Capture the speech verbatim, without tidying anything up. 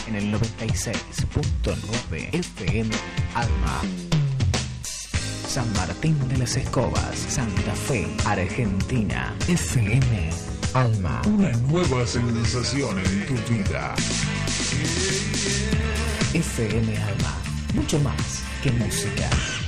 en el noventa y seis punto nueve F M Alma. San Martín de las Escobas, Santa Fe, Argentina. F M Alma. Una nueva sensación en tu vida. F M Alma. Mucho más que música.